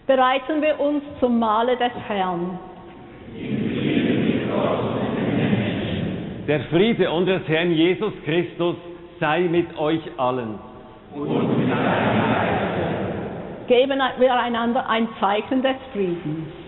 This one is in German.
Bereiten wir uns zum Mahle des Herrn. Der Friede unseres Herrn Jesus Christus sei mit euch allen. Geben wir einander ein Zeichen des Friedens.